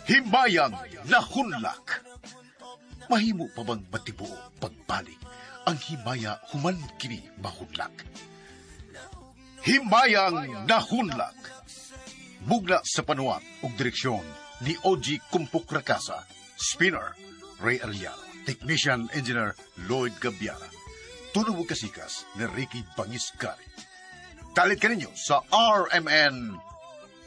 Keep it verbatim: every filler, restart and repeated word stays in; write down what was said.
Himayang nahunlak. Mahimo pa bang matibuo pagbalik ang himaya human kini mahunlak? Himayang nahunlak. Mugna sa panuwat ug direksyon ni O G Kumpuk Rakasa, Spinner Ray Ariano, Technician Engineer Lloyd Gabiara, tunog kasikas ni Ricky Bangiscari. Kalit ka ninyo sa R M N